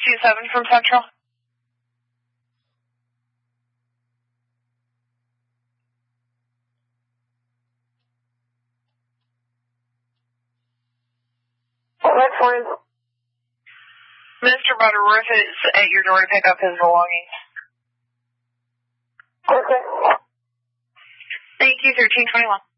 327 from Central. Next one. Mr. Butterworth is at your door to pick up his belongings. Okay. Thank you, 1321.